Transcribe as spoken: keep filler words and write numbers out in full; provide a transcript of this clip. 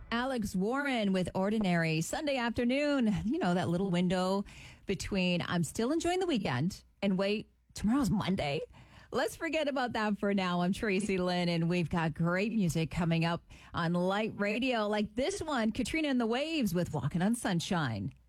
Alex Warren with Ordinary. Sunday afternoon, you know, that little window between I'm still enjoying the weekend and wait, tomorrow's Monday. Let's forget about that for now. I'm Tracy Lynn, and we've got great music coming up on Light Radio, like this one, Katrina and the Waves with Walking on Sunshine.